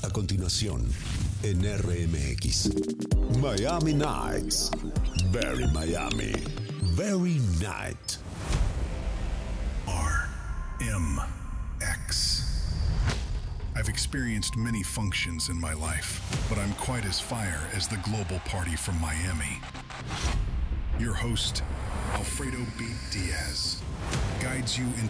A continuación, en RMX, Miami Nights. Very Miami. Very Night. RMX. I've experienced many functions in my life, but I'm quite as fire as the global party from Miami. Your host, Alfredo B. Diaz, guides you into